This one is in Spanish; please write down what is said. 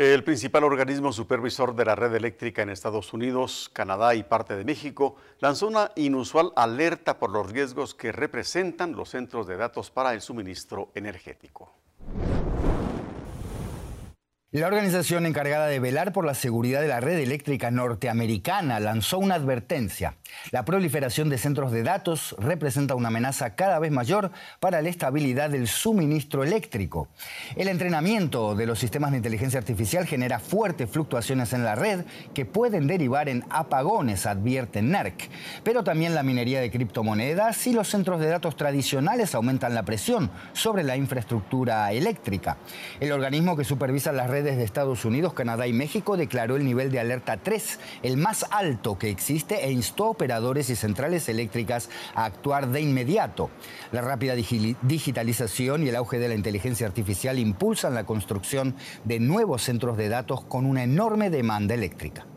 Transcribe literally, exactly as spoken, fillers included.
El principal organismo supervisor de la red eléctrica en Estados Unidos, Canadá y parte de México lanzó una inusual alerta por los riesgos que representan los centros de datos para el suministro energético. La organización encargada de velar por la seguridad de la red eléctrica norteamericana lanzó una advertencia. La proliferación de centros de datos representa una amenaza cada vez mayor para la estabilidad del suministro eléctrico. El entrenamiento de los sistemas de inteligencia artificial genera fuertes fluctuaciones en la red que pueden derivar en apagones, advierte NERC. Pero también la minería de criptomonedas y los centros de datos tradicionales aumentan la presión sobre la infraestructura eléctrica. El organismo que supervisa las redes de Estados Unidos, Canadá y México declaró el nivel de alerta tres, el más alto que existe, e instó a operadores y centrales eléctricas a actuar de inmediato. La rápida digitalización y el auge de la inteligencia artificial impulsan la construcción de nuevos centros de datos con una enorme demanda eléctrica.